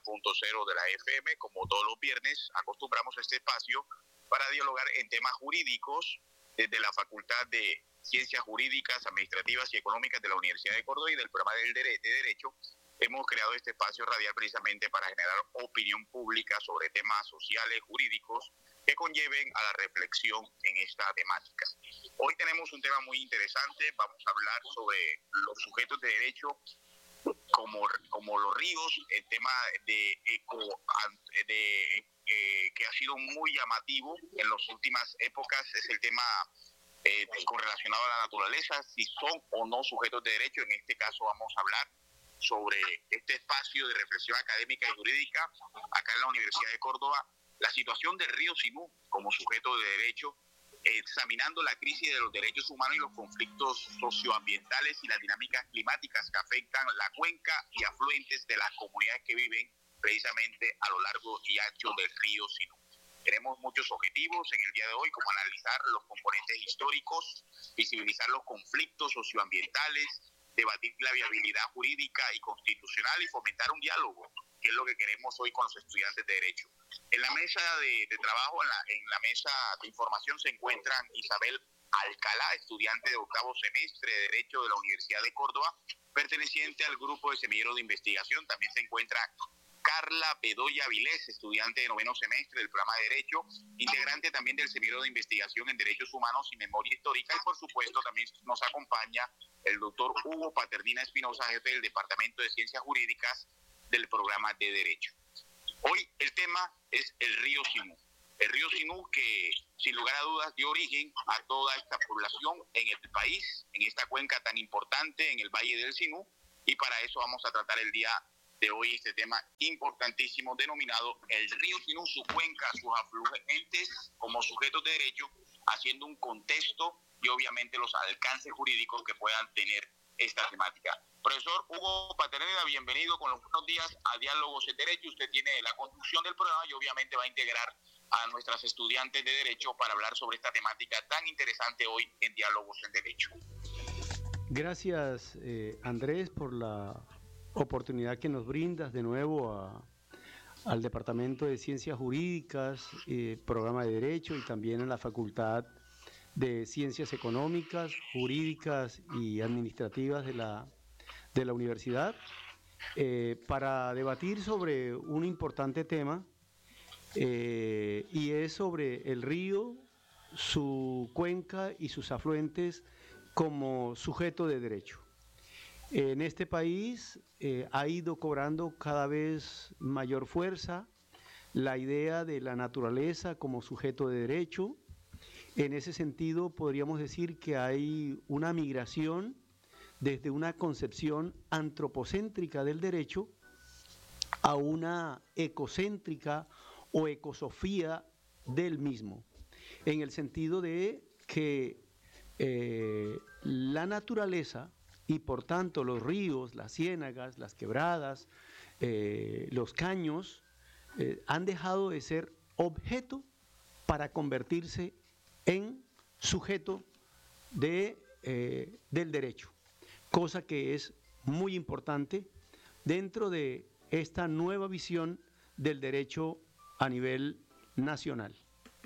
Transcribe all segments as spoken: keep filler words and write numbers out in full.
punto cero de la F M. Como todos los viernes, acostumbramos a este espacio para dialogar en temas jurídicos desde la Facultad de Ciencias Jurídicas, Administrativas y Económicas de la Universidad de Córdoba y del programa de Derecho. Hemos creado este espacio radial precisamente para generar opinión pública sobre temas sociales, jurídicos, que conlleven a la reflexión en esta temática. Hoy tenemos un tema muy interesante. Vamos a hablar sobre los sujetos de derecho como, como los ríos, el tema de eco, de, eh, que ha sido muy llamativo en las últimas épocas, es el tema eh, correlacionado a la naturaleza, si son o no sujetos de derecho. En este caso vamos a hablar sobre este espacio de reflexión académica y jurídica acá en la Universidad de Córdoba, la situación del río Sinú como sujeto de derecho, examinando la crisis de los derechos humanos y los conflictos socioambientales y las dinámicas climáticas que afectan la cuenca y afluentes de las comunidades que viven precisamente a lo largo y ancho del río Sinú. Tenemos muchos objetivos en el día de hoy, como analizar los componentes históricos, visibilizar los conflictos socioambientales, debatir la viabilidad jurídica y constitucional y fomentar un diálogo, que es lo que queremos hoy con los estudiantes de Derecho. En la mesa de, de trabajo, en la, en la mesa de información, se encuentran Isabel Alcalá, estudiante de octavo semestre de Derecho de la Universidad de Córdoba, perteneciente al grupo de semillero de investigación. También se encuentra Carla Bedoya Avilés, estudiante de noveno semestre del programa de Derecho, integrante también del semillero de investigación en Derechos Humanos y Memoria Histórica. Y por supuesto también nos acompaña el doctor Hugo Paternina Espinosa, jefe del Departamento de Ciencias Jurídicas del programa de Derecho. Hoy el tema es el río Sinú. El río Sinú que, sin lugar a dudas, dio origen a toda esta población en el país, en esta cuenca tan importante, en el Valle del Sinú, y para eso vamos a tratar el día de hoy este tema importantísimo denominado el río Sinú, su cuenca, sus afluentes como sujetos de derecho, haciendo un contexto y obviamente los alcances jurídicos que puedan tener esta temática. Profesor Hugo Paternina, bienvenido con los buenos días a Diálogos en Derecho. Usted tiene la conducción del programa y obviamente va a integrar a nuestras estudiantes de Derecho para hablar sobre esta temática tan interesante hoy en Diálogos en Derecho. Gracias, eh, Andrés, por la oportunidad que nos brindas de nuevo a, al Departamento de Ciencias Jurídicas, eh, programa de Derecho, y también a la Facultad de Ciencias Económicas, Jurídicas y Administrativas de la, de la Universidad, eh, para debatir sobre un importante tema, eh, y es sobre el río, su cuenca y sus afluentes como sujeto de derecho. En este país eh, ha ido cobrando cada vez mayor fuerza la idea de la naturaleza como sujeto de derecho. En ese sentido, podríamos decir que hay una migración desde una concepción antropocéntrica del derecho a una ecocéntrica o ecosofía del mismo, en el sentido de que eh, la naturaleza y por tanto los ríos, las ciénagas, las quebradas, eh, los caños, eh, han dejado de ser objeto para convertirse en sujeto de, eh, del derecho, cosa que es muy importante dentro de esta nueva visión del derecho a nivel nacional.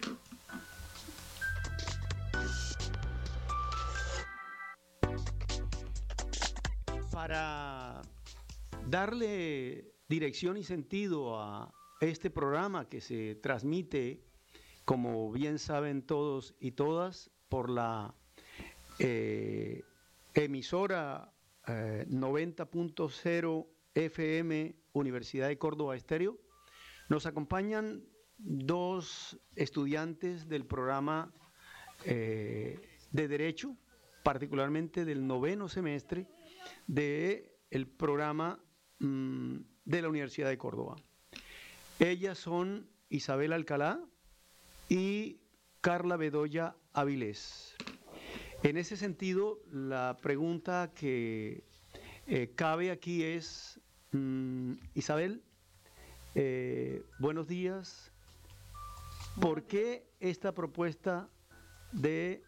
Para darle dirección y sentido a este programa que se transmite, como bien saben todos y todas, por la eh, emisora eh, noventa punto cero F M Universidad de Córdoba Estéreo, nos acompañan dos estudiantes del programa eh, de Derecho, particularmente del noveno semestre del programa mmm, de la Universidad de Córdoba. Ellas son Isabel Alcalá y Carla Bedoya Avilés. En ese sentido, la pregunta que eh, cabe aquí es, mmm, Isabel, eh, buenos días. ¿Por qué esta propuesta de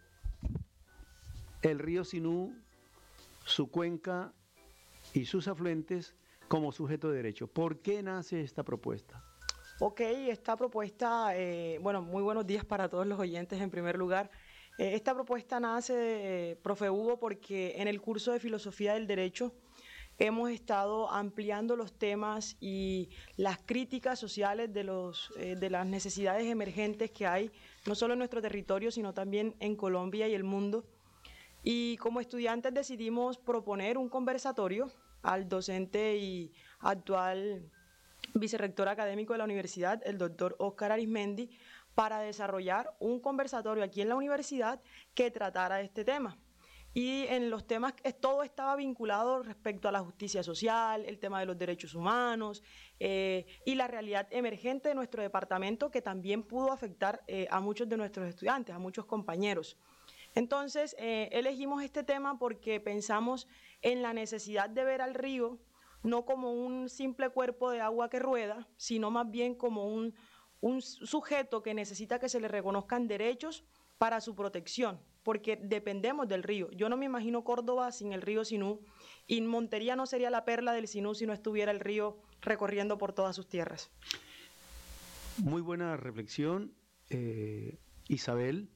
el río Sinú, su cuenca y sus afluentes como sujeto de derecho. ¿Por qué nace esta propuesta? Ok, esta propuesta, eh, bueno, muy buenos días para todos los oyentes en primer lugar. Eh, esta propuesta nace, eh, profe Hugo, porque en el curso de Filosofía del Derecho hemos estado ampliando los temas y las críticas sociales de, los, eh, de las necesidades emergentes que hay, no solo en nuestro territorio, sino también en Colombia y el mundo. Y como estudiantes decidimos proponer un conversatorio al docente y actual vicerrector académico de la universidad, el doctor Óscar Arismendi, para desarrollar un conversatorio aquí en la universidad que tratara este tema. Y en los temas, todo estaba vinculado respecto a la justicia social, el tema de los derechos humanos eh, y la realidad emergente de nuestro departamento, que también pudo afectar eh, a muchos de nuestros estudiantes, a muchos compañeros. Entonces, eh, elegimos este tema porque pensamos en la necesidad de ver al río no como un simple cuerpo de agua que rueda, sino más bien como un, un sujeto que necesita que se le reconozcan derechos para su protección, porque dependemos del río. Yo no me imagino Córdoba sin el río Sinú, y Montería no sería la perla del Sinú si no estuviera el río recorriendo por todas sus tierras. Muy buena reflexión, eh, Isabel,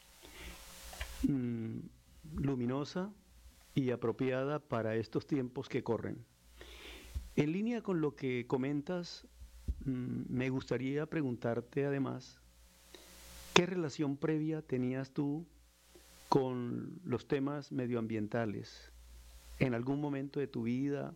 mmm, luminosa y apropiada para estos tiempos que corren. En línea con lo que comentas, mmm, me gustaría preguntarte además, ¿qué relación previa tenías tú con los temas medioambientales? En algún momento de tu vida,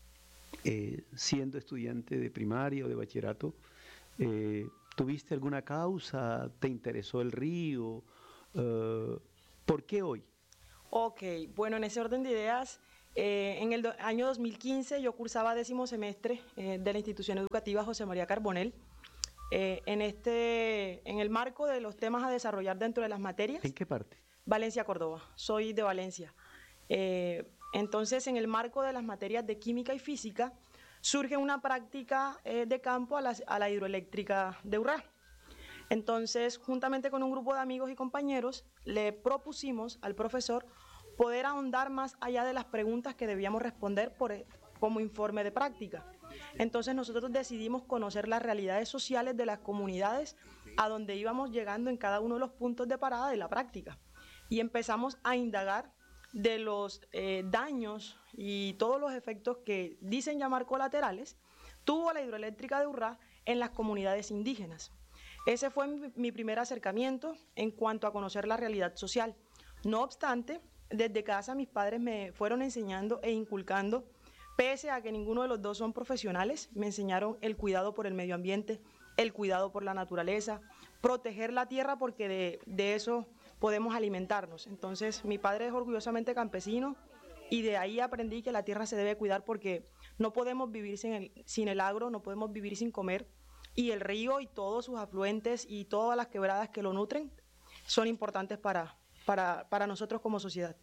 eh, siendo estudiante de primaria o de bachillerato, eh, ¿tuviste alguna causa? ¿Te interesó el río? Uh, ¿Por qué hoy? Ok, bueno, en ese orden de ideas, eh, en el do año dos mil quince yo cursaba décimo semestre eh, de la institución educativa José María Carbonell. Eh, en, este, en el marco de los temas a desarrollar dentro de las materias. ¿En qué parte? Valencia, Córdoba. Soy de Valencia. Eh, entonces, en el marco de las materias de química y física, surge una práctica eh, de campo a la, a la hidroeléctrica de Urrá. Entonces, juntamente con un grupo de amigos y compañeros, le propusimos al profesor poder ahondar más allá de las preguntas que debíamos responder por, como informe de práctica. Entonces nosotros decidimos conocer las realidades sociales de las comunidades a donde íbamos llegando en cada uno de los puntos de parada de la práctica. Y empezamos a indagar de los eh, daños y todos los efectos que dicen llamar colaterales tuvo la hidroeléctrica de Urrá en las comunidades indígenas. Ese fue mi, mi primer acercamiento en cuanto a conocer la realidad social. No obstante, desde casa mis padres me fueron enseñando e inculcando, pese a que ninguno de los dos son profesionales, me enseñaron el cuidado por el medio ambiente, el cuidado por la naturaleza, proteger la tierra porque de, de eso podemos alimentarnos. Entonces, mi padre es orgullosamente campesino y de ahí aprendí que la tierra se debe cuidar porque no podemos vivir sin el, sin el agro, no podemos vivir sin comer, y el río y todos sus afluentes y todas las quebradas que lo nutren son importantes para, para, para nosotros como sociedad.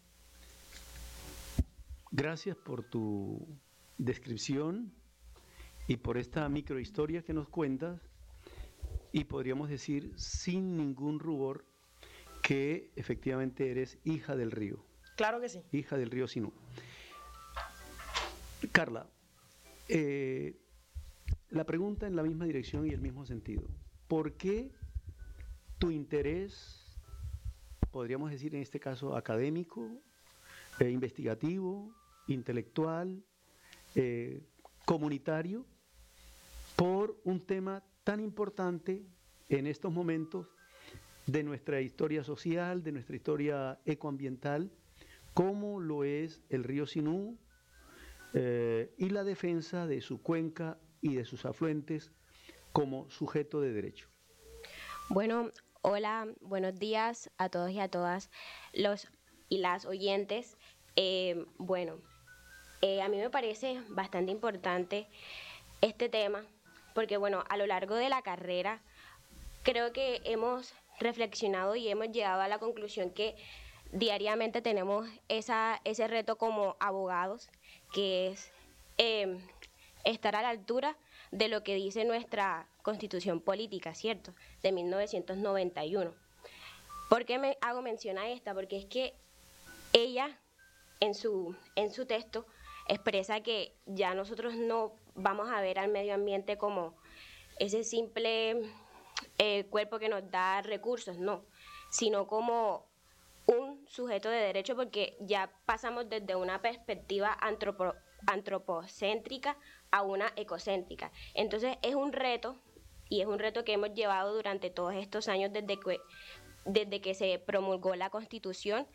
Gracias por tu descripción y por esta microhistoria que nos cuentas, y podríamos decir sin ningún rubor que efectivamente eres hija del río. Claro que sí. Hija del río Sinú. Carla, eh, la pregunta en la misma dirección y el mismo sentido. ¿Por qué tu interés, podríamos decir en este caso académico, eh, investigativo, intelectual, eh, comunitario, por un tema tan importante en estos momentos de nuestra historia social, de nuestra historia ecoambiental, como lo es el río Sinú eh, y la defensa de su cuenca y de sus afluentes como sujeto de derecho? Bueno, hola, buenos días a todos y a todas los y las oyentes. Eh, bueno, eh, a mí me parece bastante importante este tema porque, bueno, a lo largo de la carrera creo que hemos reflexionado y hemos llegado a la conclusión que diariamente tenemos esa, ese reto como abogados, que es eh, estar a la altura de lo que dice nuestra Constitución Política, ¿cierto?, de mil novecientos noventa y uno. ¿Por qué me hago mención a esta? Porque es que ella, en su, en su texto, expresa que ya nosotros no vamos a ver al medio ambiente como ese simple eh, cuerpo que nos da recursos, no, sino como un sujeto de derecho, porque ya pasamos desde una perspectiva antropo, antropocéntrica a una ecocéntrica. Entonces es un reto, y es un reto que hemos llevado durante todos estos años desde que, desde que se promulgó la Constitución,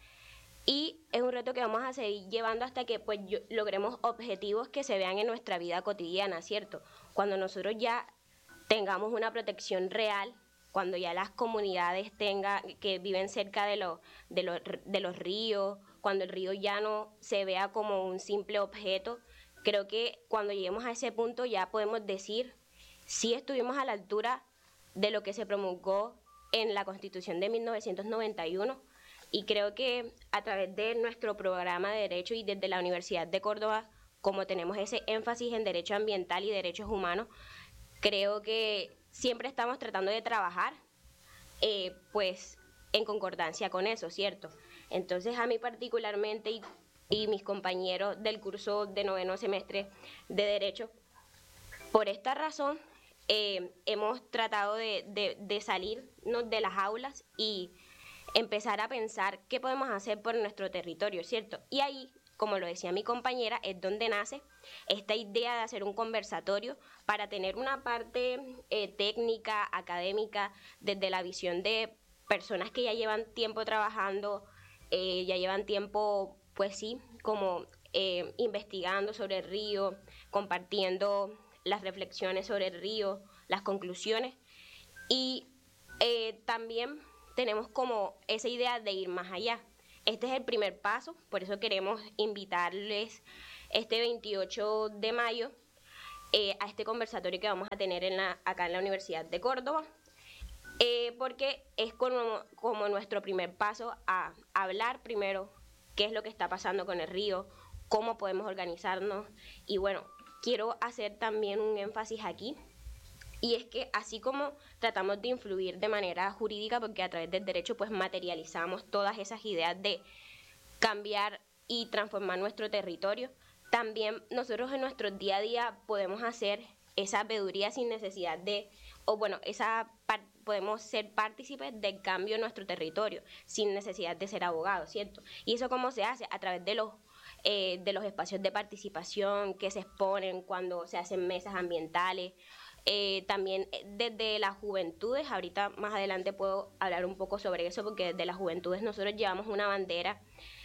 y es un reto que vamos a seguir llevando hasta que pues yo, logremos objetivos que se vean en nuestra vida cotidiana, ¿cierto? Cuando nosotros ya tengamos una protección real, cuando ya las comunidades tengan, que viven cerca de, lo, de, los, de los ríos, cuando el río ya no se vea como un simple objeto, creo que cuando lleguemos a ese punto ya podemos decir si estuvimos a la altura de lo que se promulgó en la Constitución de mil novecientos noventa y uno, y creo que a través de nuestro programa de Derecho y desde la Universidad de Córdoba, como tenemos ese énfasis en derecho ambiental y derechos humanos, creo que siempre estamos tratando de trabajar eh, pues en concordancia con eso, ¿cierto? Entonces a mí particularmente y, y mis compañeros del curso de noveno semestre de Derecho, por esta razón eh, hemos tratado de, de, de salirnos de las aulas y empezar a pensar qué podemos hacer por nuestro territorio, ¿cierto? Y ahí, como lo decía mi compañera, es donde nace esta idea de hacer un conversatorio para tener una parte eh, técnica, académica, desde la visión de personas que ya llevan tiempo trabajando, eh, ya llevan tiempo, pues sí, como eh, investigando sobre el río, compartiendo las reflexiones sobre el río, las conclusiones, y eh, también tenemos como esa idea de ir más allá. Este es el primer paso, por eso queremos invitarles este veintiocho de mayo eh, a este conversatorio que vamos a tener en la, acá en la Universidad de Córdoba, eh, porque es como, como nuestro primer paso a hablar primero qué es lo que está pasando con el río, cómo podemos organizarnos, y bueno, quiero hacer también un énfasis aquí, y es que así como tratamos de influir de manera jurídica, porque a través del derecho pues materializamos todas esas ideas de cambiar y transformar nuestro territorio, también nosotros en nuestro día a día podemos hacer esa veeduría sin necesidad de, o bueno, esa podemos ser partícipes del cambio en nuestro territorio sin necesidad de ser abogados, ¿cierto? Y eso cómo se hace a través de los eh, de los espacios de participación que se exponen cuando se hacen mesas ambientales. Eh, también desde las juventudes, ahorita más adelante puedo hablar un poco sobre eso, porque desde las juventudes nosotros llevamos una bandera.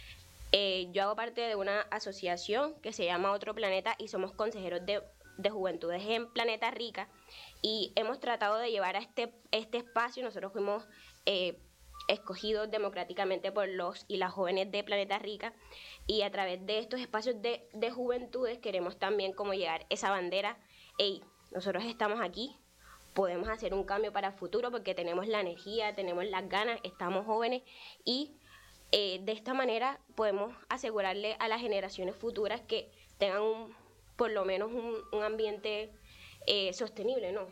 Eh, yo hago parte de una asociación que se llama Otro Planeta y somos consejeros de, de juventudes en Planeta Rica, y hemos tratado de llevar a este, este espacio. Nosotros fuimos eh, escogidos democráticamente por los y las jóvenes de Planeta Rica, y a través de estos espacios de, de juventudes queremos también como llegar esa bandera. Hey, nosotros estamos aquí, podemos hacer un cambio para el futuro porque tenemos la energía, tenemos las ganas, estamos jóvenes, y eh, de esta manera podemos asegurarle a las generaciones futuras que tengan un, por lo menos un, un ambiente eh, sostenible, ¿no?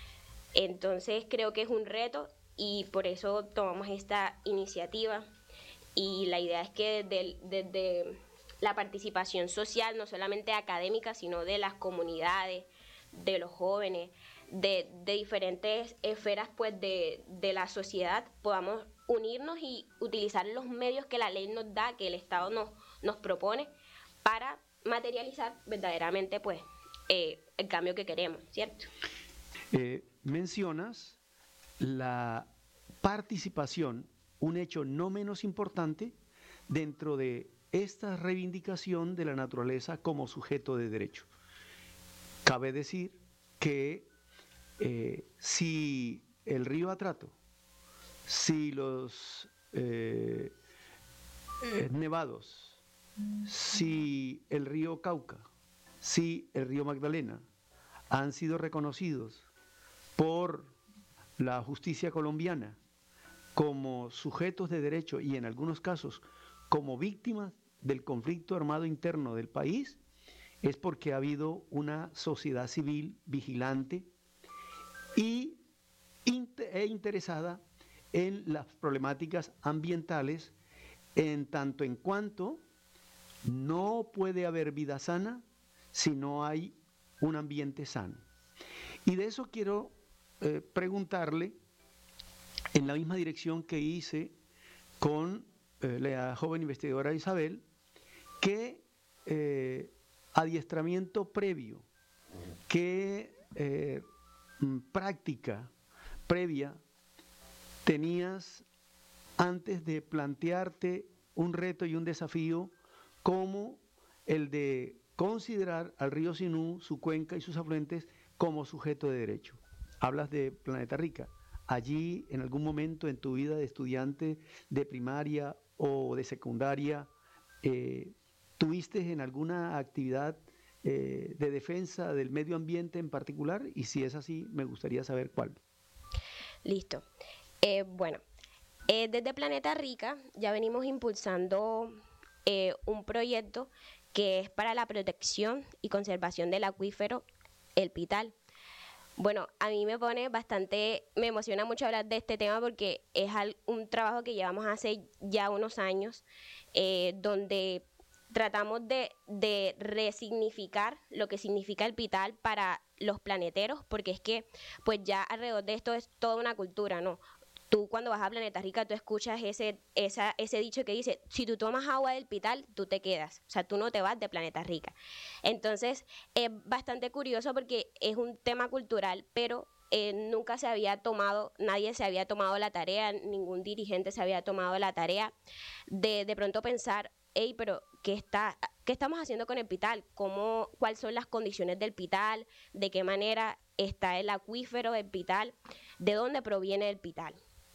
Entonces creo que es un reto y por eso tomamos esta iniciativa, y la idea es que desde, desde la participación social, no solamente académica, sino de las comunidades, de los jóvenes, de, de diferentes esferas pues de, de la sociedad, podamos unirnos y utilizar los medios que la ley nos da, que el Estado nos, nos propone, para materializar verdaderamente pues eh, el cambio que queremos, ¿cierto? Eh, mencionas la participación, un hecho no menos importante dentro de esta reivindicación de la naturaleza como sujeto de derecho. Cabe decir que eh, si el río Atrato, si los eh, eh, nevados, si el río Cauca, si el río Magdalena han sido reconocidos por la justicia colombiana como sujetos de derecho y en algunos casos como víctimas del conflicto armado interno del país, es porque ha habido una sociedad civil vigilante y e interesada en las problemáticas ambientales, en tanto en cuanto no puede haber vida sana si no hay un ambiente sano. Y de eso quiero eh, preguntarle, en la misma dirección que hice con eh, la joven investigadora Isabel, qué eh, adiestramiento previo, qué eh, práctica previa tenías antes de plantearte un reto y un desafío como el de considerar al río Sinú, su cuenca y sus afluentes como sujeto de derecho. Hablas de Planeta Rica. Allí, en algún momento en tu vida de estudiante de primaria o de secundaria, eh, ¿tuviste en alguna actividad eh, de defensa del medio ambiente en particular? Y si es así, me gustaría saber cuál. Listo. Eh, bueno, eh, desde Planeta Rica ya venimos impulsando eh, un proyecto que es para la protección y conservación del acuífero El Pital. Bueno, a mí me pone bastante, me emociona mucho hablar de este tema porque es un trabajo que llevamos hace ya unos años, eh, donde tratamos de, de resignificar lo que significa el Pital para los planeteros, porque es que pues ya alrededor de esto es toda una cultura, ¿no? Tú cuando vas a Planeta Rica, tú escuchas ese, esa, ese dicho que dice, si tú tomas agua del Pital, tú te quedas, o sea, tú no te vas de Planeta Rica. Entonces, es bastante curioso porque es un tema cultural, pero eh, nunca se había tomado, nadie se había tomado la tarea, ningún dirigente se había tomado la tarea de de pronto pensar, hey, pero ¿qué, está, ¿qué estamos haciendo con el Pital? ¿Cómo, ¿Cuáles son las condiciones del Pital? ¿De qué manera está el acuífero del Pital? ¿De dónde proviene el Pital?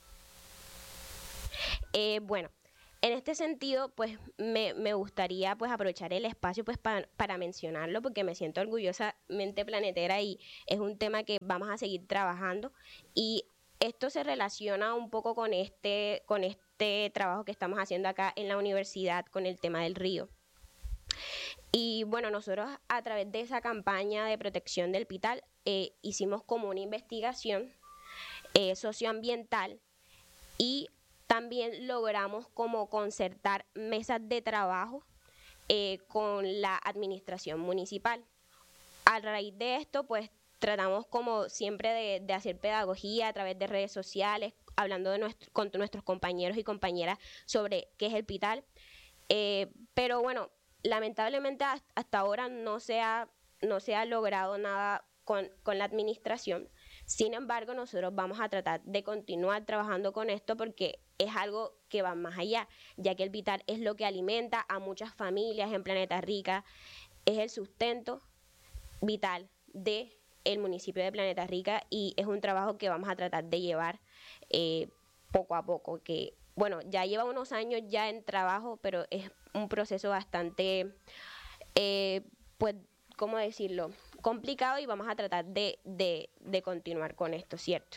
Eh, bueno, en este sentido, pues me, me gustaría pues aprovechar el espacio pues pa, para mencionarlo porque me siento orgullosamente planetera y es un tema que vamos a seguir trabajando y esto se relaciona un poco con este, con este trabajo que estamos haciendo acá en la universidad con el tema del río. Y bueno, nosotros a través de esa campaña de protección del Pital eh, hicimos como una investigación eh, socioambiental y también logramos como concertar mesas de trabajo eh, con la administración municipal. A raíz de esto, pues tratamos como siempre de, de hacer pedagogía a través de redes sociales, hablando de nuestro, con nuestros compañeros y compañeras sobre qué es el Pital. Eh, pero bueno, lamentablemente hasta ahora no se ha, no se ha logrado nada con, con la administración. Sin embargo, nosotros vamos a tratar de continuar trabajando con esto porque es algo que va más allá, ya que el Pital es lo que alimenta a muchas familias en Planeta Rica, es el sustento vital del municipio de Planeta Rica y es un trabajo que vamos a tratar de llevar eh, poco a poco, que bueno, ya lleva unos años ya en trabajo, pero es un proceso bastante, eh, pues, ¿cómo decirlo?, complicado y vamos a tratar de, de, de continuar con esto, ¿cierto?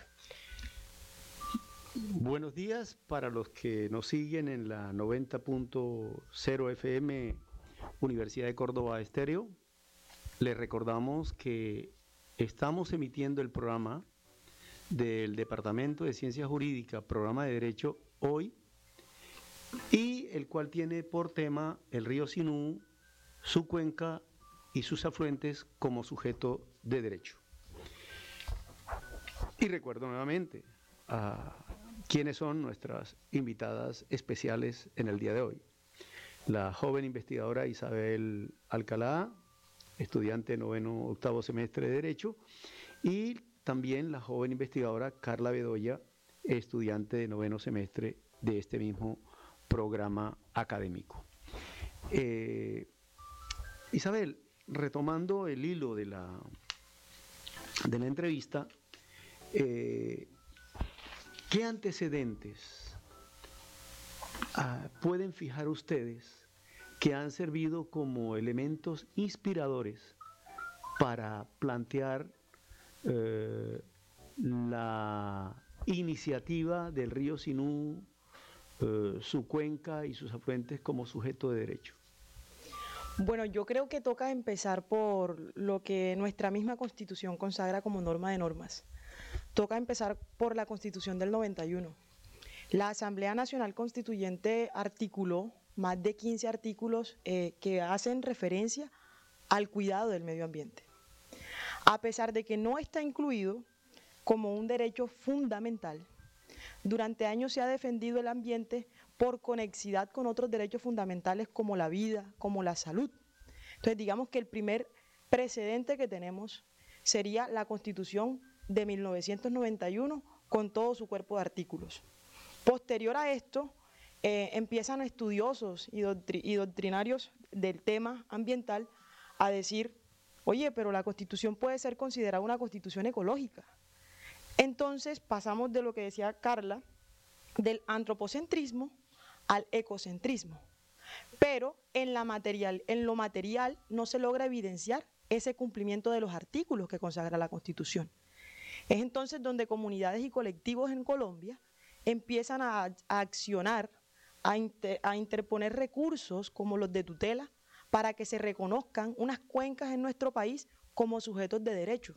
Buenos días para los que nos siguen en la noventa punto cero F M Universidad de Córdoba Estéreo. Les recordamos que estamos emitiendo el programa del Departamento de Ciencias Jurídicas, programa de Derecho, hoy, y el cual tiene por tema el río Sinú, su cuenca y sus afluentes como sujeto de derecho. Y recuerdo nuevamente a quiénes son nuestras invitadas especiales en el día de hoy. La joven investigadora Isabel Alcalá, estudiante noveno octavo semestre de Derecho, y también la joven investigadora Carla Bedoya, estudiante de noveno semestre de este mismo programa académico. Eh, Isabel, retomando el hilo de la, de la entrevista, eh, ¿qué antecedentes ah, pueden fijar ustedes que han servido como elementos inspiradores para plantear eh, la iniciativa del río Sinú, eh, su cuenca y sus afluentes como sujeto de derecho? Bueno, yo creo que toca empezar por lo que nuestra misma Constitución consagra como norma de normas. Toca empezar por la Constitución del noventa y uno. La Asamblea Nacional Constituyente articuló más de quince artículos eh, que hacen referencia al cuidado del medio ambiente. A pesar de que no está incluido como un derecho fundamental, durante años se ha defendido el ambiente por conexidad con otros derechos fundamentales como la vida, como la salud. Entonces, digamos que el primer precedente que tenemos sería la Constitución de mil novecientos noventa y uno con todo su cuerpo de artículos. Posterior a esto, eh, empiezan estudiosos y, doctri y doctrinarios del tema ambiental a decir, oye, pero la Constitución puede ser considerada una Constitución ecológica. Entonces pasamos de lo que decía Carla, del antropocentrismo al ecocentrismo. Pero en, la material, en lo material no se logra evidenciar ese cumplimiento de los artículos que consagra la Constitución. Es entonces donde comunidades y colectivos en Colombia empiezan a, a accionar, a, inter, a interponer recursos como los de tutela para que se reconozcan unas cuencas en nuestro país como sujetos de derecho.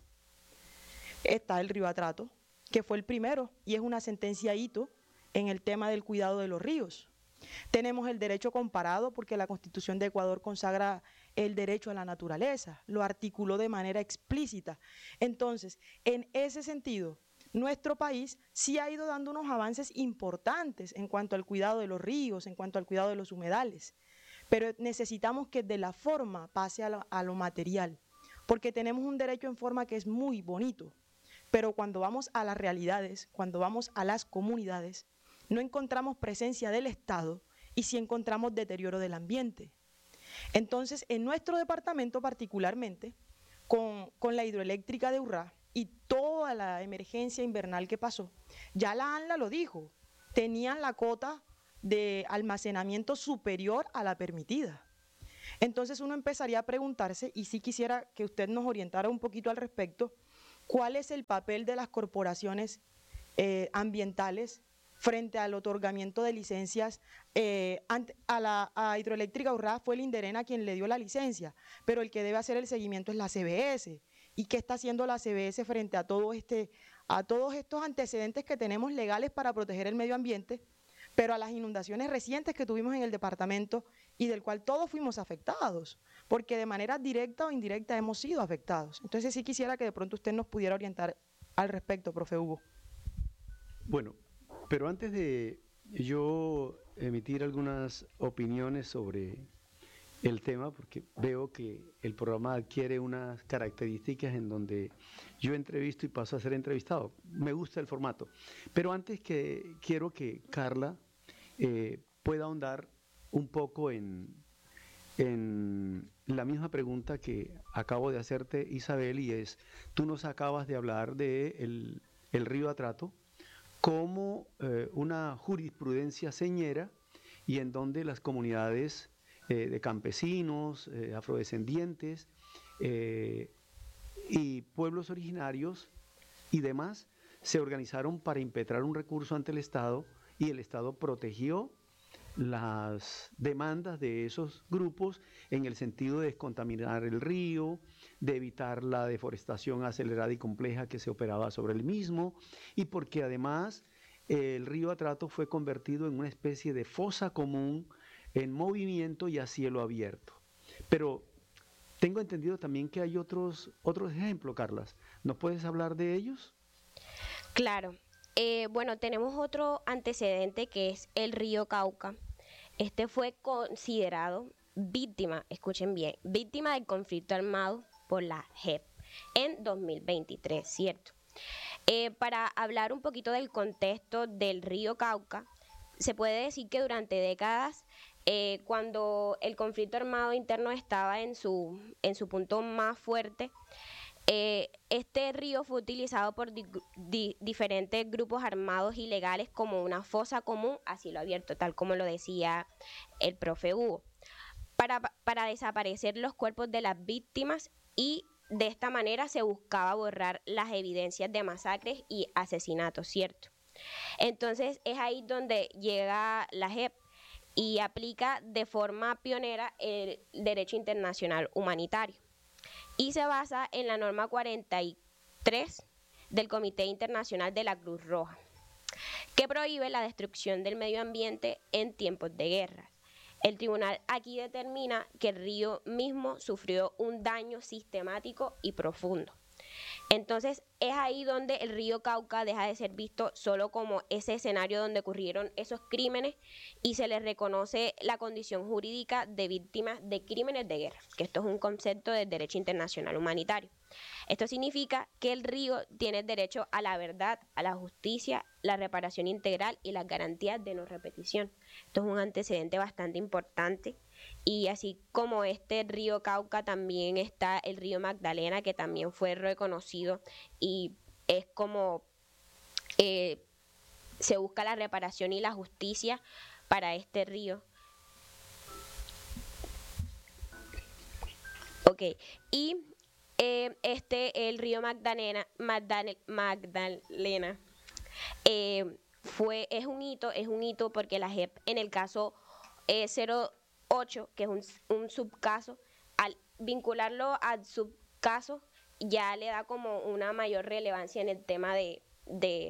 Está el río Atrato, que fue el primero y es una sentencia hito en el tema del cuidado de los ríos. Tenemos el derecho comparado porque la Constitución de Ecuador consagra el derecho a la naturaleza, lo articuló de manera explícita. Entonces, en ese sentido, nuestro país sí ha ido dando unos avances importantes en cuanto al cuidado de los ríos, en cuanto al cuidado de los humedales, pero necesitamos que de la forma pase a lo, a lo material, porque tenemos un derecho en forma que es muy bonito, pero cuando vamos a las realidades, cuando vamos a las comunidades, no encontramos presencia del Estado y sí encontramos deterioro del ambiente. Entonces, en nuestro departamento particularmente, con, con la hidroeléctrica de Urrá y toda la emergencia invernal que pasó, ya la ANLA lo dijo, tenían la cota de almacenamiento superior a la permitida. Entonces uno empezaría a preguntarse, y sí quisiera que usted nos orientara un poquito al respecto, ¿cuál es el papel de las corporaciones eh, ambientales frente al otorgamiento de licencias? Eh, a la a Hidroeléctrica Urrá fue el Inderena quien le dio la licencia, pero el que debe hacer el seguimiento es la C B S. ¿Y qué está haciendo la C B S frente a, todo este, a todos estos antecedentes que tenemos legales para proteger el medio ambiente, pero a las inundaciones recientes que tuvimos en el departamento y del cual todos fuimos afectados, porque de manera directa o indirecta hemos sido afectados? Entonces sí quisiera que de pronto usted nos pudiera orientar al respecto, profe Hugo. Bueno, pero antes de yo emitir algunas opiniones sobre el tema, porque veo que el programa adquiere unas características en donde yo entrevisto y paso a ser entrevistado. Me gusta el formato. Pero antes que quiero que Carla eh, pueda ahondar un poco en, en la misma pregunta que acabo de hacerte, Isabel, y es, tú nos acabas de hablar de el, el río Atrato como eh, una jurisprudencia señera y en donde las comunidades eh, de campesinos, eh, afrodescendientes eh, y pueblos originarios y demás se organizaron para impetrar un recurso ante el Estado y el Estado protegió las demandas de esos grupos en el sentido de descontaminar el río, de evitar la deforestación acelerada y compleja que se operaba sobre el mismo, y porque además eh, el río Atrato fue convertido en una especie de fosa común en movimiento y a cielo abierto. Pero tengo entendido también que hay otros, otros ejemplos, Carlas. ¿Nos puedes hablar de ellos? Claro. Eh, bueno, tenemos otro antecedente que es el río Cauca. Este fue considerado víctima, escuchen bien, víctima del conflicto armado por la J E P en dos mil veintitrés, ¿cierto? Eh, para hablar un poquito del contexto del río Cauca, se puede decir que durante décadas, eh, cuando el conflicto armado interno estaba en su, en su punto más fuerte, Eh, este río fue utilizado por di di diferentes grupos armados ilegales como una fosa común a cielo abierto, tal como lo decía el profe Hugo, para, para desaparecer los cuerpos de las víctimas, y de esta manera se buscaba borrar las evidencias de masacres y asesinatos, ¿cierto? Entonces es ahí donde llega la J E P y aplica de forma pionera el derecho internacional humanitario. Y se basa en la norma cuarenta y tres del Comité Internacional de la Cruz Roja, que prohíbe la destrucción del medio ambiente en tiempos de guerra. El tribunal aquí determina que el río mismo sufrió un daño sistemático y profundo. Entonces es ahí donde el río Cauca deja de ser visto solo como ese escenario donde ocurrieron esos crímenes y se le reconoce la condición jurídica de víctimas de crímenes de guerra, que esto es un concepto del derecho internacional humanitario. Esto significa que el río tiene derecho a la verdad, a la justicia, la reparación integral y las garantías de no repetición. Esto es un antecedente bastante importante. Y así como este río Cauca, también está el río Magdalena, que también fue reconocido y es como eh, se busca la reparación y la justicia para este río. Ok, y eh, este, el río Magdalena, Magdalena, Magdalena eh, fue, es un hito, es un hito porque la J E P en el caso eh, cero ocho, que es un, un subcaso, al vincularlo al subcaso ya le da como una mayor relevancia en el tema de, de,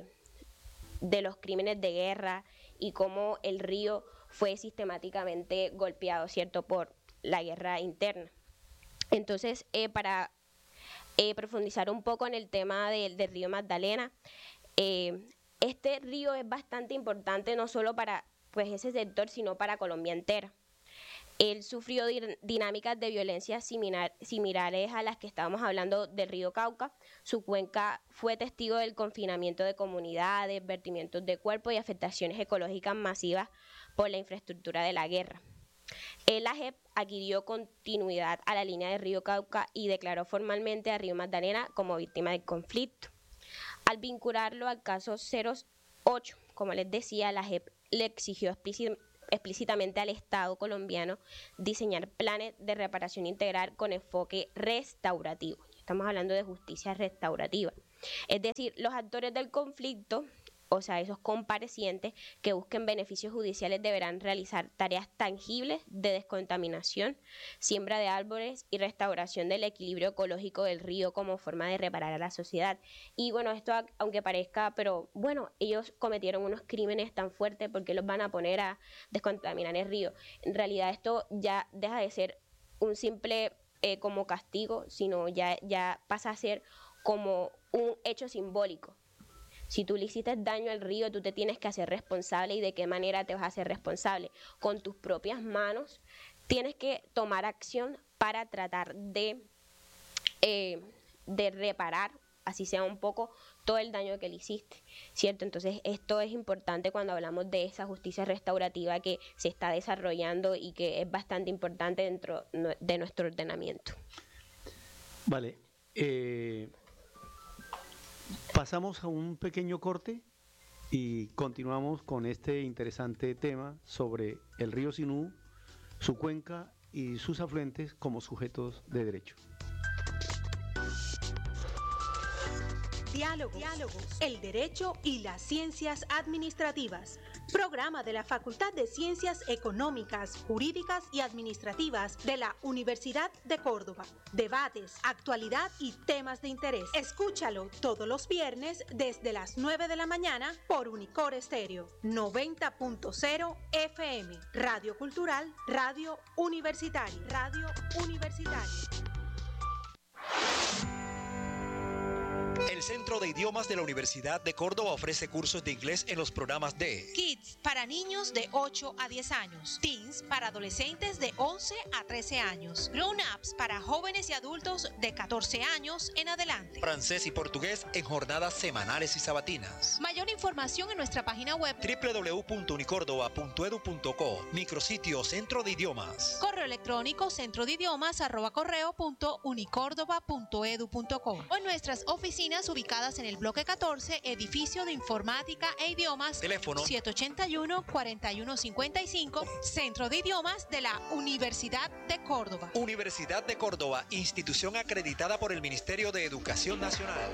de los crímenes de guerra y cómo el río fue sistemáticamente golpeado, ¿cierto?, por la guerra interna. Entonces, eh, para eh, profundizar un poco en el tema del, del río Magdalena, eh, este río es bastante importante no solo para pues, ese sector, sino para Colombia entera. Él sufrió dinámicas de violencia similar, similares a las que estábamos hablando del río Cauca. Su cuenca fue testigo del confinamiento de comunidades, vertimientos de cuerpos y afectaciones ecológicas masivas por la infraestructura de la guerra. La J E P adquirió continuidad a la línea del río Cauca y declaró formalmente a río Magdalena como víctima del conflicto. Al vincularlo al caso cero ocho, como les decía, la J E P le exigió explícitamente explícitamente al Estado colombiano diseñar planes de reparación integral con enfoque restaurativo. Estamos hablando de justicia restaurativa. Es decir, los actores del conflicto, o sea, esos comparecientes que busquen beneficios judiciales deberán realizar tareas tangibles de descontaminación, siembra de árboles y restauración del equilibrio ecológico del río como forma de reparar a la sociedad. Y bueno, esto aunque parezca, pero bueno, ellos cometieron unos crímenes tan fuertes, ¿por qué los van a poner a descontaminar el río? En realidad esto ya deja de ser un simple eh, como castigo, sino ya, ya pasa a ser como un hecho simbólico. Si tú le hiciste daño al río, tú te tienes que hacer responsable. ¿Y de qué manera te vas a hacer responsable? Con tus propias manos tienes que tomar acción para tratar de, eh, de reparar, así sea un poco, todo el daño que le hiciste, ¿cierto? Entonces esto es importante cuando hablamos de esa justicia restaurativa que se está desarrollando y que es bastante importante dentro de nuestro ordenamiento. Vale. Eh... Pasamos a un pequeño corte y continuamos con este interesante tema sobre el río Sinú, su cuenca y sus afluentes como sujetos de derecho. Diálogos, Diálogos, el derecho y las ciencias administrativas. Programa de la Facultad de Ciencias Económicas, Jurídicas y Administrativas de la Universidad de Córdoba. Debates, actualidad y temas de interés. Escúchalo todos los viernes desde las nueve de la mañana por Unicor Estéreo noventa punto cero F M. Radio Cultural, Radio Universitaria. Radio Universitaria. El Centro de Idiomas de la Universidad de Córdoba ofrece cursos de inglés en los programas de Kids para niños de ocho a diez años, Teens para adolescentes de once a trece años, Grown Ups para jóvenes y adultos de catorce años en adelante, francés y portugués en jornadas semanales y sabatinas. Mayor información en nuestra página web doble u doble u doble u punto unicórdoba punto edu punto co, micrositio Centro de Idiomas. Correo electrónico centro de idiomas arroba correo punto unicórdoba punto edu punto co o en nuestras oficinas ubicadas en el bloque catorce, edificio de informática e idiomas, teléfono siete ochenta y uno, cuarenta y uno cincuenta y cinco, Centro de Idiomas de la Universidad de Córdoba. Universidad de Córdoba, institución acreditada por el Ministerio de Educación Nacional.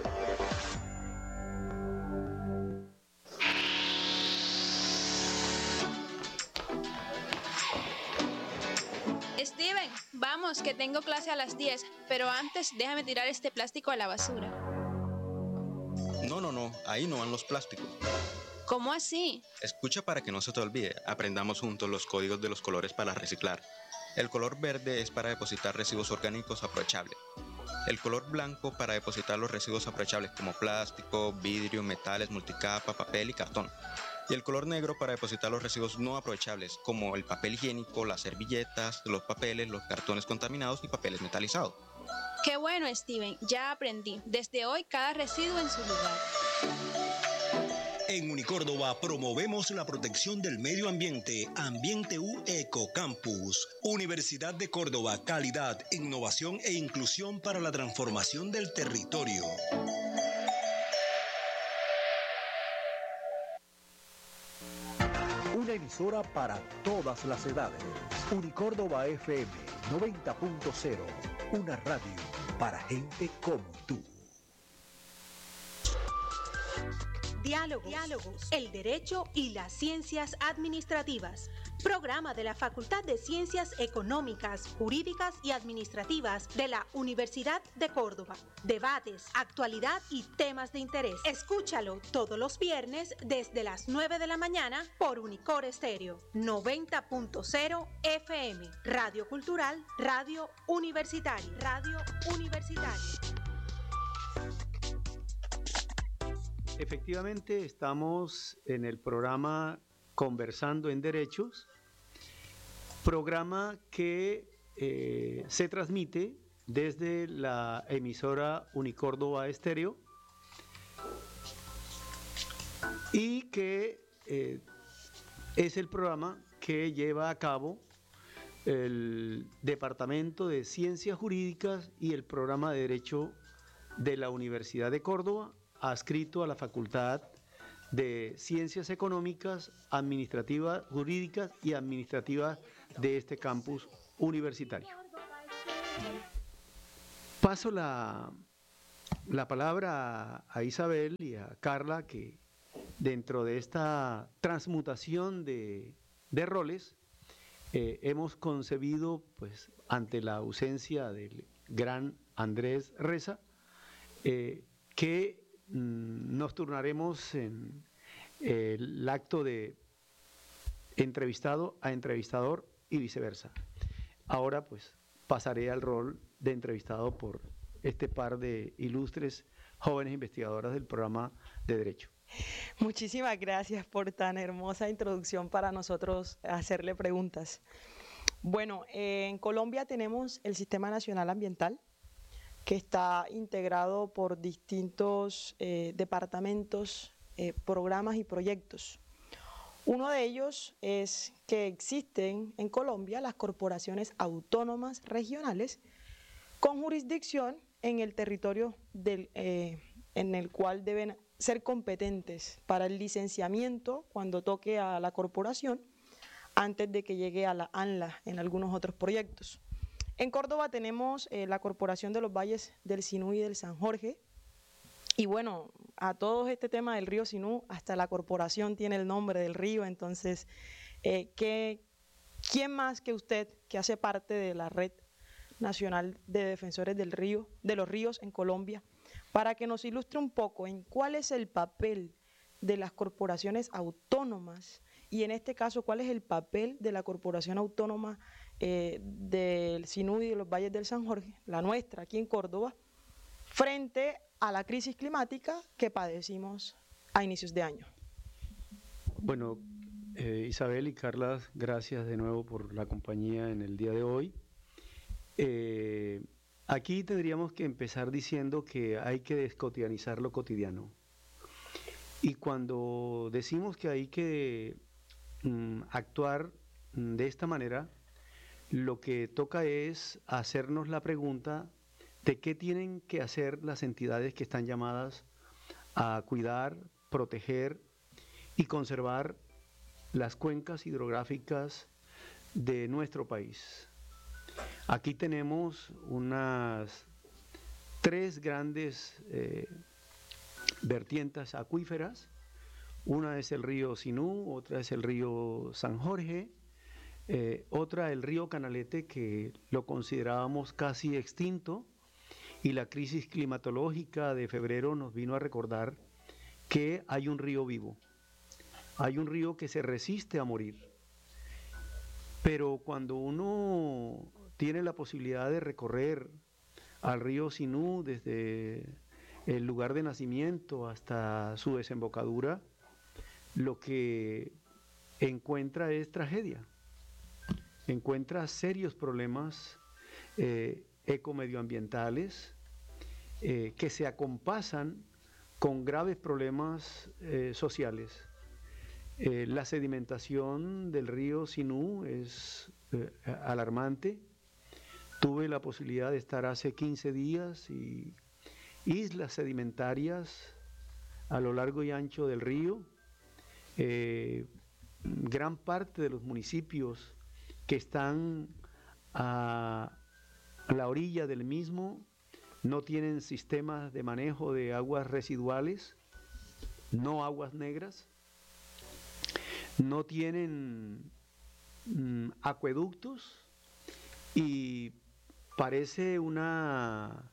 Steven, vamos, que tengo clase a las diez, pero antes déjame tirar este plástico a la basura. No, no, no, ahí no van los plásticos. ¿Cómo así? Escucha para que no se te olvide. Aprendamos juntos los códigos de los colores para reciclar. El color verde es para depositar residuos orgánicos aprovechables. El color blanco para depositar los residuos aprovechables como plástico, vidrio, metales, multicapa, papel y cartón. Y el color negro para depositar los residuos no aprovechables como el papel higiénico, las servilletas, los papeles, los cartones contaminados y papeles metalizados. Qué bueno, Steven, ya aprendí. Desde hoy cada residuo en su lugar. En Unicórdoba promovemos la protección del medio ambiente. Ambiente U Ecocampus. Universidad de Córdoba, calidad, innovación e inclusión para la transformación del territorio. Una emisora para todas las edades. Unicórdoba F M noventa punto cero. Una radio para gente como tú. Diálogos, Diálogos, el derecho y las ciencias administrativas. Programa de la Facultad de Ciencias Económicas, Jurídicas y Administrativas de la Universidad de Córdoba. Debates, actualidad y temas de interés. Escúchalo todos los viernes desde las nueve de la mañana por Unicor Estéreo noventa punto cero F M. Radio Cultural, Radio Universitaria. Radio Universitaria. Efectivamente, estamos en el programa Conversando en Derechos, programa que eh, se transmite desde la emisora Unicórdoba Estéreo y que eh, es el programa que lleva a cabo el Departamento de Ciencias Jurídicas y el Programa de Derecho de la Universidad de Córdoba, adscrito a la Facultad de Ciencias Económicas, Administrativas, Jurídicas y Administrativas de este campus universitario. Paso la, la palabra a Isabel y a Carla, que dentro de esta transmutación de, de roles eh, hemos concebido, pues, ante la ausencia del gran Andrés Reza, eh, que nos turnaremos en el acto de entrevistado a entrevistador y viceversa. Ahora pues pasaré al rol de entrevistado por este par de ilustres jóvenes investigadoras del programa de Derecho. Muchísimas gracias por tan hermosa introducción para nosotros hacerle preguntas. Bueno, eh, en Colombia tenemos el Sistema Nacional Ambiental, que está integrado por distintos eh, departamentos, eh, programas y proyectos. Uno de ellos es que existen en Colombia las corporaciones autónomas regionales con jurisdicción en el territorio del, eh, en el cual deben ser competentes para el licenciamiento cuando toque a la corporación antes de que llegue a la ANLA en algunos otros proyectos. En Córdoba tenemos eh, la Corporación de los Valles del Sinú y del San Jorge, y bueno, a todo este tema del río Sinú, hasta la corporación tiene el nombre del río, entonces, eh, ¿qué, ¿quién más que usted, que hace parte de la Red Nacional de Defensores del Río, de los Ríos en Colombia, para que nos ilustre un poco en cuál es el papel de las corporaciones autónomas, y en este caso, cuál es el papel de la Corporación Autónoma Eh, del Sinú y de los Valles del San Jorge, la nuestra aquí en Córdoba, frente a la crisis climática que padecimos a inicios de año? Bueno, eh, Isabel y Carla, gracias de nuevo por la compañía en el día de hoy. Eh, aquí tendríamos que empezar diciendo que hay que descotidianizar lo cotidiano. Y cuando decimos que hay que mm, actuar mm, de esta manera, lo que toca es hacernos la pregunta de qué tienen que hacer las entidades que están llamadas a cuidar, proteger y conservar las cuencas hidrográficas de nuestro país. Aquí tenemos unas tres grandes eh, vertientes acuíferas. Una es el río Sinú, otra es el río San Jorge, Eh, otra el río Canalete, que lo considerábamos casi extinto, y la crisis climatológica de febrero nos vino a recordar que hay un río vivo. hay un río que se resiste a morir. Pero cuando uno tiene la posibilidad de recorrer al río Sinú desde el lugar de nacimiento hasta su desembocadura, lo que encuentra es tragedia, encuentra serios problemas eh, ecomedioambientales eh, que se acompasan con graves problemas eh, sociales. Eh, la sedimentación del río Sinú es eh, alarmante. Tuve la posibilidad de estar hace quince días y islas sedimentarias a lo largo y ancho del río. Eh, gran parte de los municipios que están a la orilla del mismo no tienen sistemas de manejo de aguas residuales, no aguas negras, no tienen mm, acueductos y parece una,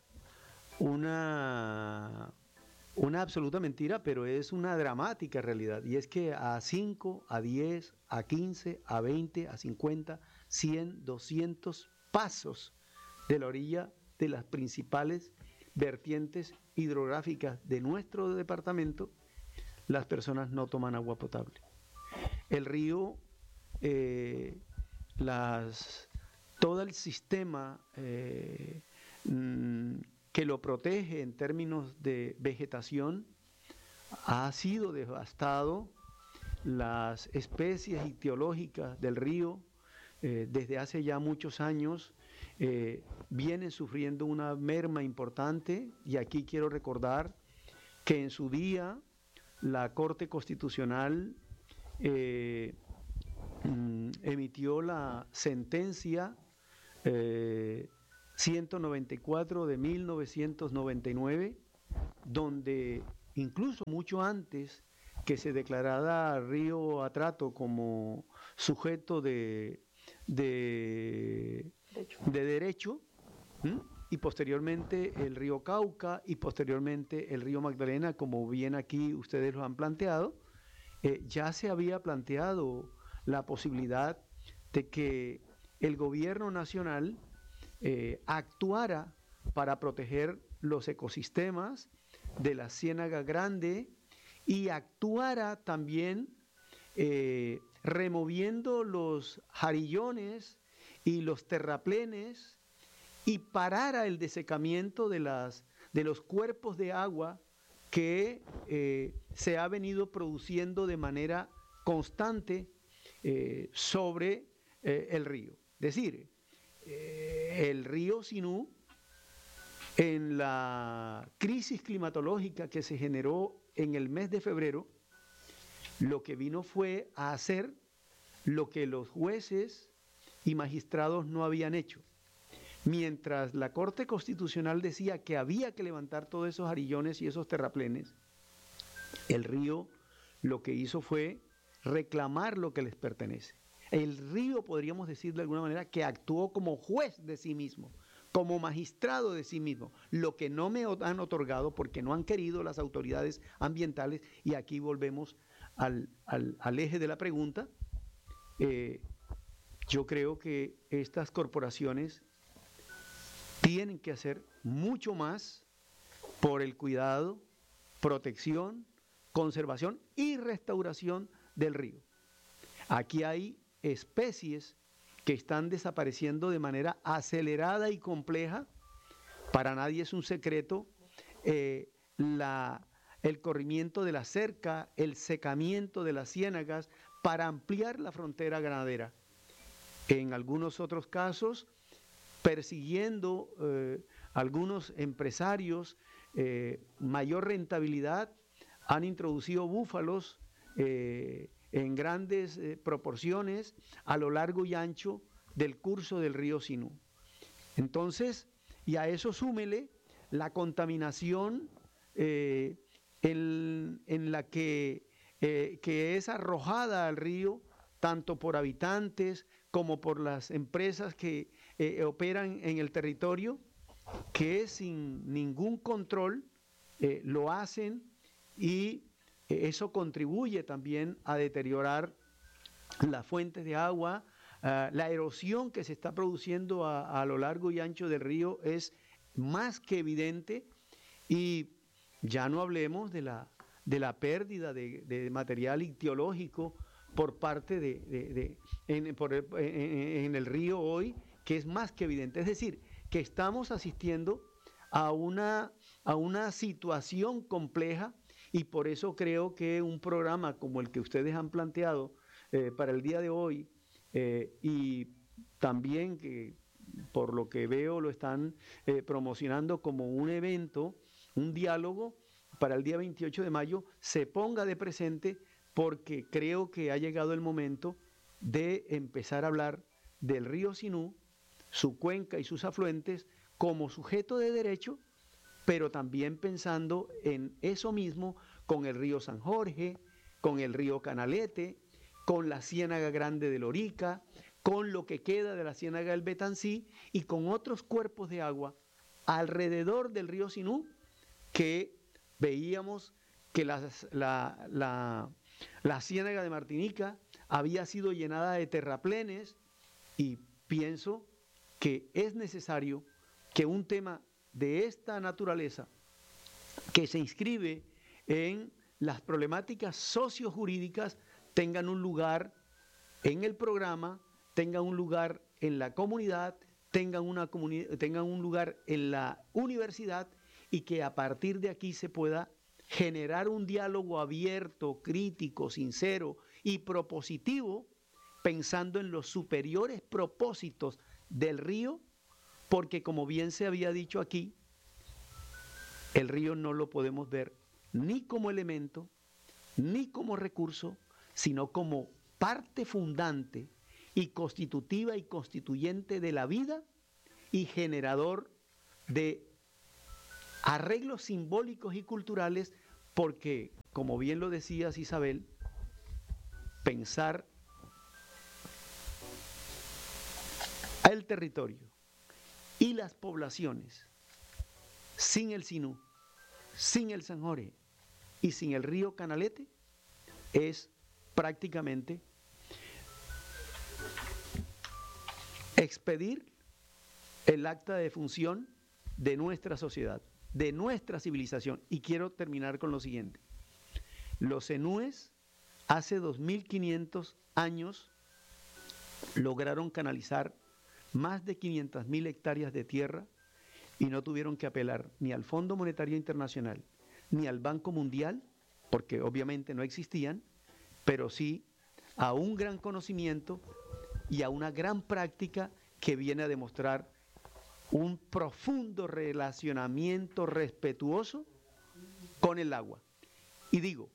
una, una absoluta mentira, pero es una dramática realidad. Y es que a cinco, a diez, a quince, a veinte, a cincuenta, cien, doscientos pasos de la orilla de las principales vertientes hidrográficas de nuestro departamento, las personas no toman agua potable. El río, eh, las, todo el sistema eh, mm, que lo protege en términos de vegetación ha sido devastado. Las especies ictiológicas del río eh, desde hace ya muchos años eh, vienen sufriendo una merma importante, y aquí quiero recordar que en su día la Corte Constitucional eh, mm, emitió la sentencia eh, ciento noventa y cuatro de mil novecientos noventa y nueve, donde incluso mucho antes que se declarara Río Atrato como sujeto de, de, de derecho, ¿m? y posteriormente el río Cauca y posteriormente el río Magdalena, como bien aquí ustedes lo han planteado, eh, ya se había planteado la posibilidad de que el gobierno nacional eh, actuara para proteger los ecosistemas de la Ciénaga Grande y actuara también eh, removiendo los jarillones y los terraplenes y parara el desecamiento de, las, de los cuerpos de agua que eh, se ha venido produciendo de manera constante eh, sobre eh, el río. Es decir, eh, el río Sinú, en la crisis climatológica que se generó en el mes de febrero, lo que vino fue a hacer lo que los jueces y magistrados no habían hecho. Mientras la Corte Constitucional decía que había que levantar todos esos arillones y esos terraplenes, el río lo que hizo fue reclamar lo que les pertenece. El río, podríamos decir de alguna manera, que actuó como juez de sí mismo, como magistrado de sí mismo, lo que no me han otorgado porque no han querido las autoridades ambientales. Y aquí volvemos al, al, al eje de la pregunta. Eh, yo creo que estas corporaciones tienen que hacer mucho más por el cuidado, protección, conservación y restauración del río. Aquí hay especies que están desapareciendo de manera acelerada y compleja. Para nadie es un secreto eh, la, el corrimiento de la cerca, el secamiento de las ciénagas para ampliar la frontera ganadera. En algunos otros casos, persiguiendo eh, algunos empresarios eh, mayor rentabilidad, han introducido búfalos eh, en grandes eh, proporciones a lo largo y ancho del curso del río Sinú. Entonces, y a eso súmele la contaminación eh, en, en la que, eh, que es arrojada al río, tanto por habitantes como por las empresas que eh, operan en el territorio, que sin ningún control eh, lo hacen y eso contribuye también a deteriorar las fuentes de agua. Uh, la erosión que se está produciendo a, a lo largo y ancho del río es más que evidente, y ya no hablemos de la, de la pérdida de, de material ictiológico por parte de, de, de en, por, en, en el río hoy, que es más que evidente. Es decir, que estamos asistiendo a una, a una situación compleja, y por eso creo que un programa como el que ustedes han planteado eh, para el día de hoy, eh, y también que por lo que veo lo están eh, promocionando como un evento, un diálogo para el día veintiocho de mayo, se ponga de presente, porque creo que ha llegado el momento de empezar a hablar del río Sinú, su cuenca y sus afluentes como sujeto de derecho, pero también pensando en eso mismo con el río San Jorge, con el río Canalete, con la Ciénaga Grande de Lorica, con lo que queda de la Ciénaga del Betancí y con otros cuerpos de agua alrededor del río Sinú, que veíamos que la, la, la, la Ciénaga de Martinica había sido llenada de terraplenes, y pienso que es necesario que un tema de esta naturaleza, que se inscribe en las problemáticas sociojurídicas, tengan un lugar en el programa, tengan un lugar en la comunidad, tengan, una comuni- tengan un lugar en la universidad, y que a partir de aquí se pueda generar un diálogo abierto, crítico, sincero y propositivo, pensando en los superiores propósitos del río, porque como bien se había dicho aquí, el río no lo podemos ver ni como elemento, ni como recurso, sino como parte fundante y constitutiva y constituyente de la vida, y generador de arreglos simbólicos y culturales, porque, como bien lo decías, Isabel, pensar el territorio y las poblaciones sin el Sinú, sin el San Jorge y sin el río Canalete es prácticamente expedir el acta de defunción de nuestra sociedad, de nuestra civilización. Y quiero terminar con lo siguiente. Los zenúes hace dos mil quinientos años lograron canalizar más de quinientas mil hectáreas de tierra, y no tuvieron que apelar ni al Fondo Monetario Internacional ni al Banco Mundial, porque obviamente no existían, pero sí a un gran conocimiento y a una gran práctica que viene a demostrar un profundo relacionamiento respetuoso con el agua. Y digo,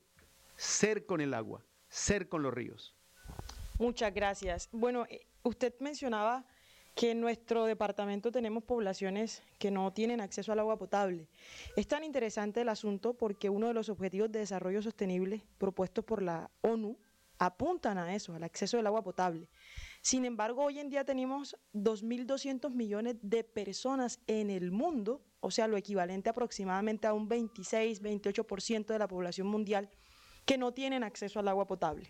ser con el agua, ser con los ríos. Muchas gracias. Bueno, usted mencionaba que en nuestro departamento tenemos poblaciones que no tienen acceso al agua potable. Es tan interesante el asunto porque uno de los objetivos de desarrollo sostenible propuestos por la ONU apuntan a eso, al acceso al agua potable. Sin embargo, hoy en día tenemos dos mil doscientos millones de personas en el mundo, o sea, lo equivalente aproximadamente a un veintiséis, veintiocho por ciento de la población mundial, que no tienen acceso al agua potable.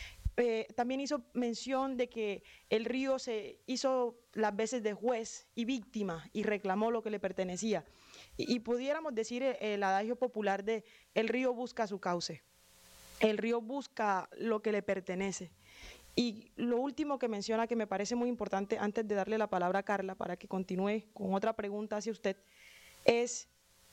Eh, también hizo mención de que el río se hizo las veces de juez y víctima y reclamó lo que le pertenecía. Y, y pudiéramos decir el, el adagio popular de el río busca su cauce, el río busca lo que le pertenece. Y lo último que menciona, que me parece muy importante, antes de darle la palabra a Carla para que continúe con otra pregunta hacia usted, es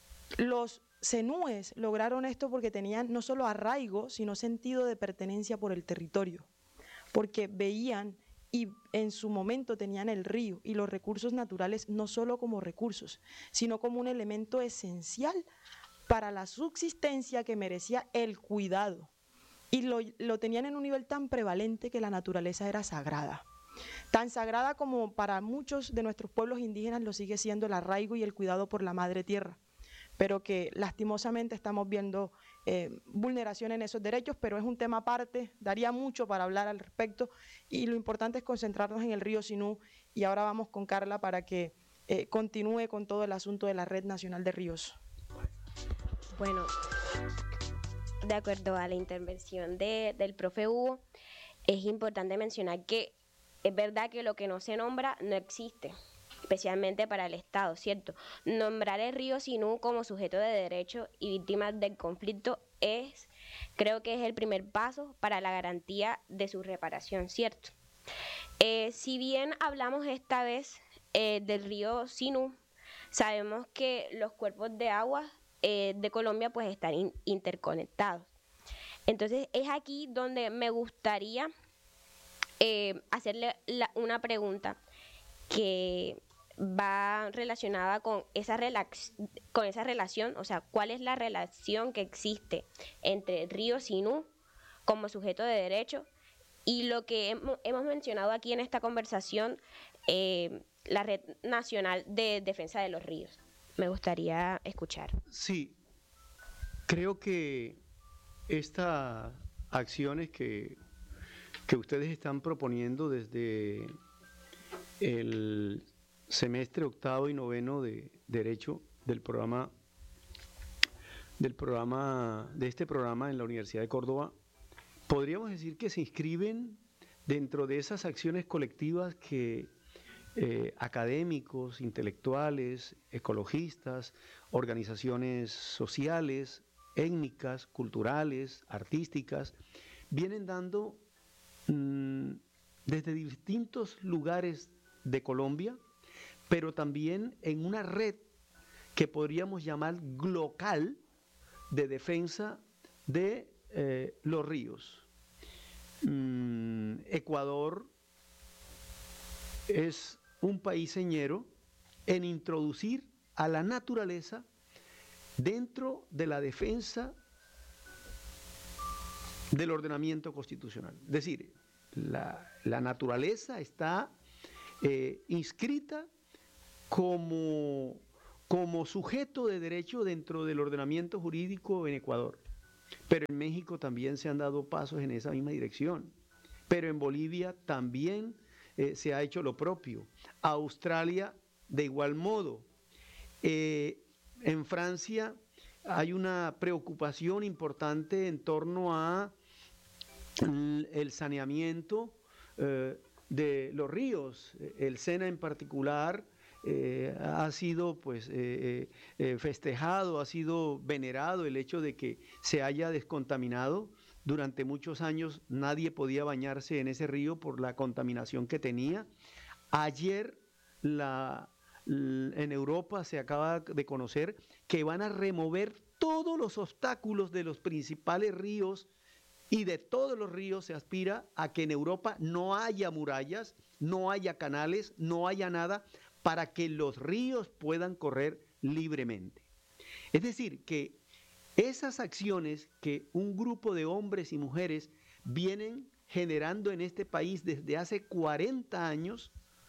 los zenúes lograron esto porque tenían no solo arraigo, sino sentido de pertenencia por el territorio, porque veían y en su momento tenían el río y los recursos naturales no solo como recursos, sino como un elemento esencial para la subsistencia que merecía el cuidado. Y lo, lo tenían en un nivel tan prevalente que la naturaleza era sagrada. Tan sagrada como para muchos de nuestros pueblos indígenas lo sigue siendo el arraigo y el cuidado por la madre tierra, pero que lastimosamente estamos viendo eh, vulneración en esos derechos, pero es un tema aparte, daría mucho para hablar al respecto, y lo importante es concentrarnos en el río Sinú. Y ahora vamos con Carla para que eh, continúe con todo el asunto de la Red Nacional de Ríos. Bueno, de acuerdo a la intervención de, del profe Hugo, es importante mencionar que es verdad que lo que no se nombra no existe, especialmente para el Estado, ¿cierto? Nombrar el río Sinú como sujeto de derecho y víctima del conflicto es, creo que es el primer paso para la garantía de su reparación, ¿cierto? Eh, si bien hablamos esta vez eh, del río Sinú, sabemos que los cuerpos de agua eh, de Colombia pues están in- interconectados. Entonces es aquí donde me gustaría eh, hacerle la, una pregunta que va relacionada con esa, relax, con esa relación, o sea, ¿cuál es la relación que existe entre el río Sinú como sujeto de derecho y lo que hemos, hemos mencionado aquí en esta conversación, eh, la Red Nacional de Defensa de los Ríos? Me gustaría escuchar. Sí, creo que estas acciones que, que ustedes están proponiendo desde el semestre octavo y noveno de Derecho del programa, del programa, de este programa en la Universidad de Córdoba, podríamos decir que se inscriben dentro de esas acciones colectivas que eh, académicos, intelectuales, ecologistas, organizaciones sociales, étnicas, culturales, artísticas, vienen dando mmm, desde distintos lugares de Colombia, pero también en una red que podríamos llamar local de defensa de eh, los ríos. Mm, Ecuador es un país señero en introducir a la naturaleza dentro de la defensa del ordenamiento constitucional. Es decir, la, la naturaleza está eh, inscrita como, como sujeto de derecho dentro del ordenamiento jurídico en Ecuador. Pero en México también se han dado pasos en esa misma dirección. Pero en Bolivia también eh, se ha hecho lo propio. Australia de igual modo. Eh, en Francia hay una preocupación importante en torno a el saneamiento eh, de los ríos. El Sena en particular eh, ha sido pues eh, eh, festejado, ha sido venerado el hecho de que se haya descontaminado. Durante muchos años nadie podía bañarse en ese río por la contaminación que tenía. Ayer la, en Europa se acaba de conocer que van a remover todos los obstáculos de los principales ríos, y de todos los ríos se aspira a que en Europa no haya murallas, no haya canales, no haya nada, para que los ríos puedan correr libremente. Es decir, que esas acciones que un grupo de hombres y mujeres vienen generando en este país desde hace cuarenta años,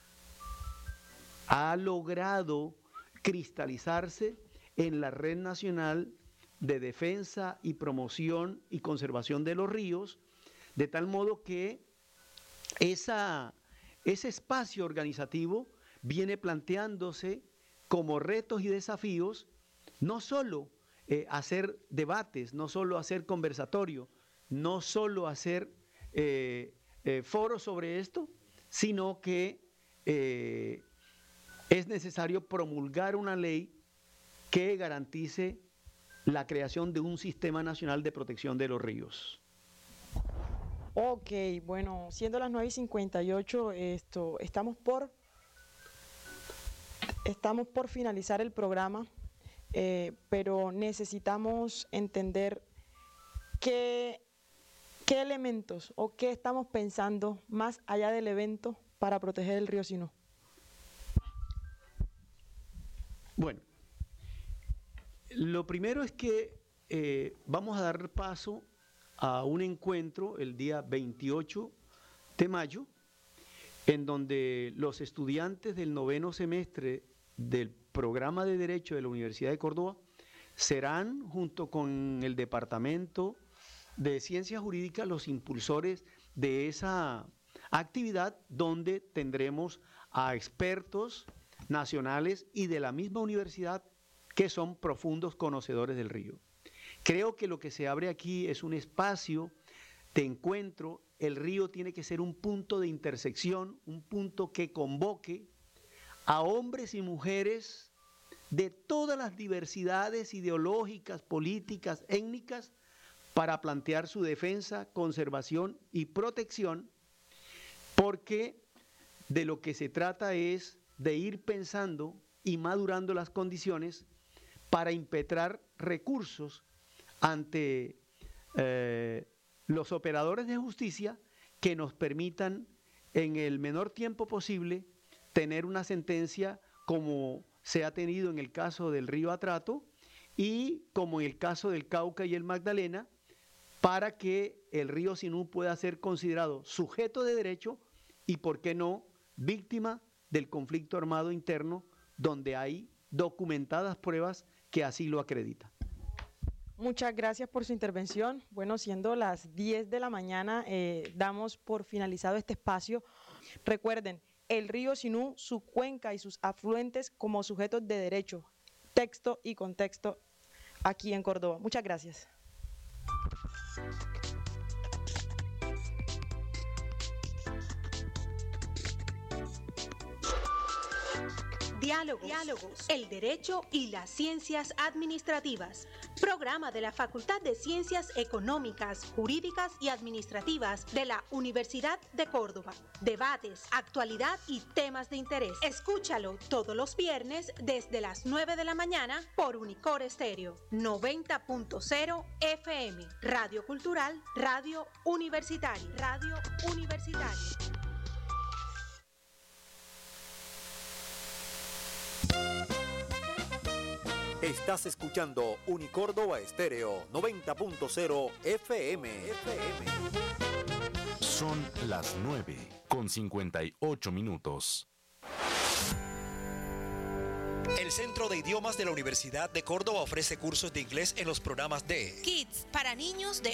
ha logrado cristalizarse en la Red Nacional de Defensa y Promoción y Conservación de los Ríos, de tal modo que esa, ese espacio organizativo viene planteándose como retos y desafíos, no solo eh, hacer debates, no solo hacer conversatorio, no solo hacer eh, eh, foros sobre esto, sino que eh, es necesario promulgar una ley que garantice la creación de un sistema nacional de protección de los ríos. Ok, bueno, siendo las nueve y cincuenta y ocho, esto, estamos por, estamos por finalizar el programa, eh, pero necesitamos entender qué, qué elementos o qué estamos pensando más allá del evento para proteger el río Sinú. Bueno, lo primero es que eh, vamos a dar paso a un encuentro el día veintiocho de mayo, en donde los estudiantes del noveno semestre del programa de Derecho de la Universidad de Córdoba serán, junto con el Departamento de Ciencias Jurídicas, los impulsores de esa actividad, donde tendremos a expertos nacionales y de la misma universidad que son profundos conocedores del río. Creo que lo que se abre aquí es un espacio de encuentro. El río tiene que ser un punto de intersección, un punto que convoque a hombres y mujeres de todas las diversidades ideológicas, políticas, étnicas, para plantear su defensa, conservación y protección, porque de lo que se trata es de ir pensando y madurando las condiciones para impetrar recursos ante eh, los operadores de justicia que nos permitan en el menor tiempo posible tener una sentencia como se ha tenido en el caso del río Atrato y como en el caso del Cauca y el Magdalena, para que el río Sinú pueda ser considerado sujeto de derecho y, por qué no, víctima del conflicto armado interno, donde hay documentadas pruebas que así lo acreditan. Muchas gracias por su intervención. Bueno, siendo las diez de la mañana, eh, damos por finalizado este espacio. Recuerden, el río Sinú, su cuenca y sus afluentes como sujetos de derecho, texto y contexto aquí en Córdoba. Muchas gracias. Diálogos, Diálogos, el derecho y las ciencias administrativas. Programa de la Facultad de Ciencias Económicas, Jurídicas y Administrativas de la Universidad de Córdoba. Debates, actualidad y temas de interés. Escúchalo todos los viernes desde las nueve de la mañana por Unicor Estéreo noventa punto cero F M. Radio Cultural, Radio Universitaria. Radio Universitaria. Estás escuchando Unicórdoba Estéreo noventa punto cero F M. F M. Son las nueve con cincuenta y ocho minutos. El Centro de Idiomas de la Universidad de Córdoba ofrece cursos de inglés en los programas de Kids para niños de